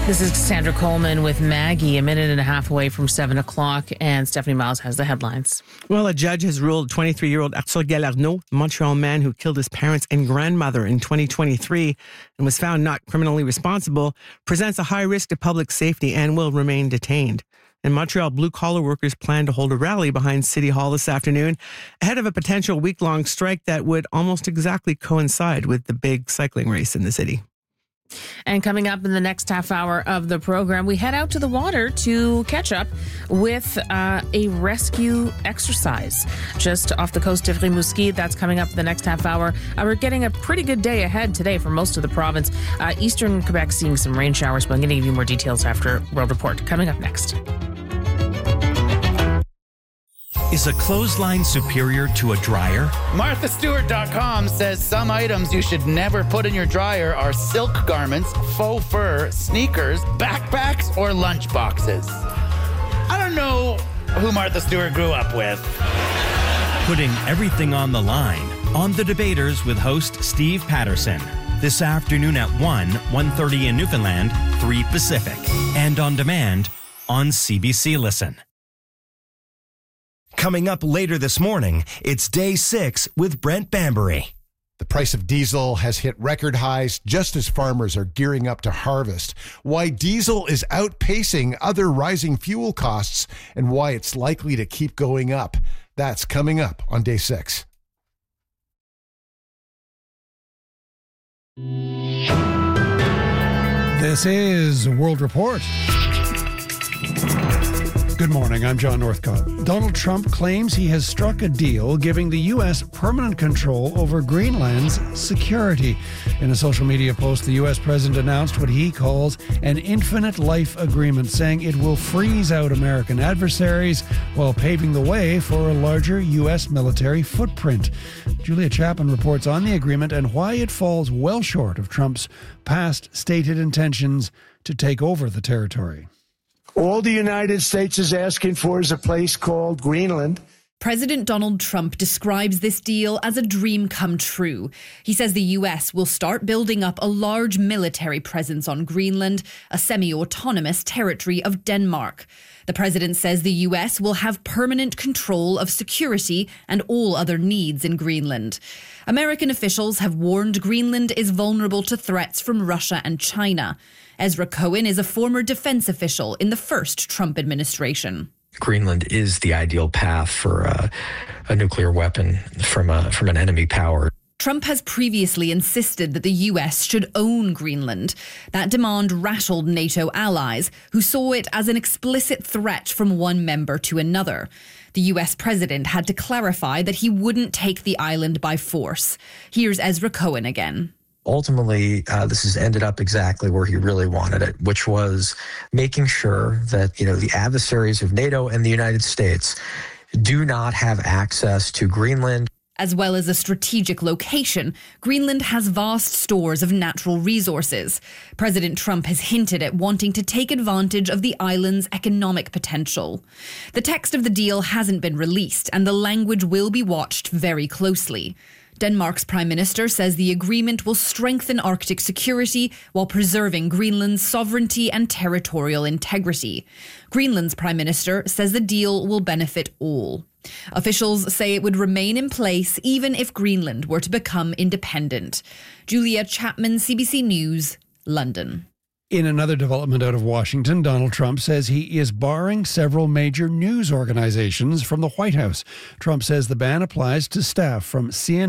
This is Sandra Coleman with Maggie, a minute and a half away from 7 o'clock, and Stephanie Miles has the headlines. Well, a judge has ruled 23-year-old Arthur Galarneau, a Montreal man who killed his parents and grandmother in 2023 and was found not criminally responsible, presents a high risk to public safety and will remain detained. In Montreal, blue-collar workers plan to hold a rally behind City Hall this afternoon ahead of a potential week-long strike that would almost exactly coincide with the big cycling race in the city. And coming up in the next half hour of the program, we head out to the water to catch up with a rescue exercise just off the coast of Rimouski. That's coming up in the next half hour. We're getting a pretty good day ahead today for most of the province. Eastern Quebec seeing some rain showers, but I'm going to give you more details after World Report. Coming up next. Is a clothesline superior to a dryer? MarthaStewart.com says some items you should never put in your dryer are silk garments, faux fur, sneakers, backpacks, or lunch boxes. I don't know who Martha Stewart grew up with. Putting everything on the line on The Debaters with host Steve Patterson. This afternoon at 1:30 in Newfoundland, 3 Pacific. And on demand on CBC Listen. Coming up later this morning, it's Day 6 with Brent Bambury. The price of diesel has hit record highs just as farmers are gearing up to harvest. Why diesel is outpacing other rising fuel costs and why it's likely to keep going up. That's coming up on Day 6. This is World Report. Good morning, I'm John Northcott. Donald Trump claims he has struck a deal giving the U.S. permanent control over Greenland's security. In a social media post, the U.S. president announced what he calls an infinite life agreement, saying it will freeze out American adversaries while paving the way for a larger U.S. military footprint. Julia Chapman reports on the agreement and why it falls well short of Trump's past stated intentions to take over the territory. All the United States is asking for is a place called Greenland. President Donald Trump describes this deal as a dream come true. He says the US will start building up a large military presence on Greenland, a semi-autonomous territory of Denmark. The president says the US will have permanent control of security and all other needs in Greenland. American officials have warned Greenland is vulnerable to threats from Russia and China. Ezra Cohen is a former defense official in the first Trump administration. Greenland is the ideal path for a nuclear weapon from an enemy power. Trump has previously insisted that the US should own Greenland. That demand rattled NATO allies, who saw it as an explicit threat from one member to another. The US president had to clarify that he wouldn't take the island by force. Here's Ezra Cohen again. Ultimately, this has ended up exactly where he really wanted it, which was making sure that, the adversaries of NATO and the United States do not have access to Greenland. As well as a strategic location, Greenland has vast stores of natural resources. President Trump has hinted at wanting to take advantage of the island's economic potential. The text of the deal hasn't been released, and the language will be watched very closely. Denmark's Prime Minister says the agreement will strengthen Arctic security while preserving Greenland's sovereignty and territorial integrity. Greenland's Prime Minister says the deal will benefit all. Officials say it would remain in place even if Greenland were to become independent. Julia Chapman, CBC News, London. In another development out of Washington, Donald Trump says he is barring several major news organizations from the White House. Trump says the ban applies to staff from CNN,